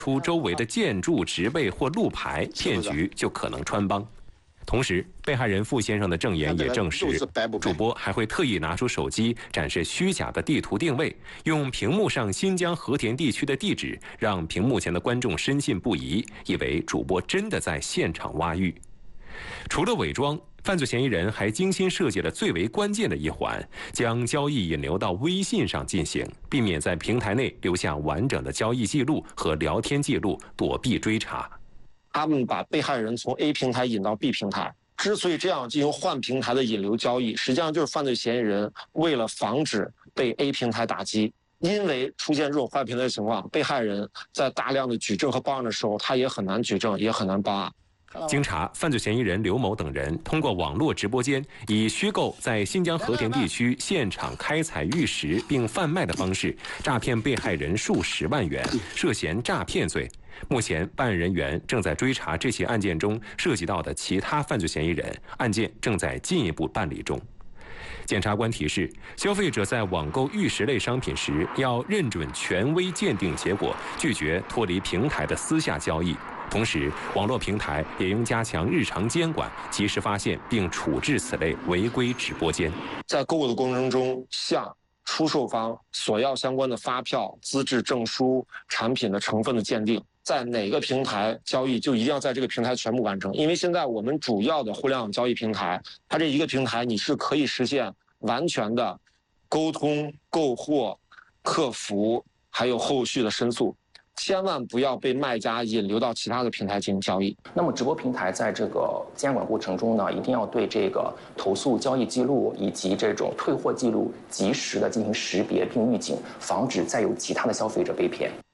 出周围的建筑、植被或路牌，骗局就可能穿帮。同时，被害人傅先生的证言也证实，主播还会特意拿出手机展示虚假的地图定位，用屏幕上新疆和田地区的地址，让屏幕前的观众深信不疑，以为主播真的在现场挖玉。除了伪装，犯罪嫌疑人还精心设计了最为关键的一环，将交易引流到微信上进行，避免在平台内留下完整的交易记录和聊天记录，躲避追查。 他们把被害人从 A 平台引到 B 平台，之所以这样进行换平台的引流交易，实际上就是犯罪嫌疑人为了防止被 A 平台打击，因为出现这种换平台的情况，被害人在大量的举证和报案的时候，他也很难举证，也很难报案。 经查，犯罪嫌疑人刘某等人通过网络直播间，以虚构在新疆和田地区现场开采玉石并贩卖的方式，诈骗被害人数10万元，涉嫌诈骗罪。目前，办案人员正在追查这起案件中涉及到的其他犯罪嫌疑人，案件正在进一步办理中。检察官提示，消费者在网购玉石类商品时，要认准权威鉴定结果，拒绝脱离平台的私下交易。同时，网络平台也应加强日常监管，及时发现并处置此类违规直播间。 在购物的过程中，向出售方索要相关的发票、资质证书、产品的成分的鉴定，在哪个平台交易就一定要在这个平台全部完成。因为现在我们主要的互联网交易平台，它这一个平台你是可以实现完全的沟通、购货、客服，还有后续的申诉。千万不要被卖家引流到其他的平台进行交易。 那么直播平台在这个监管过程中呢，一定要对这个投诉交易记录以及这种退货记录及时的进行识别并预警，防止再有其他的消费者被骗。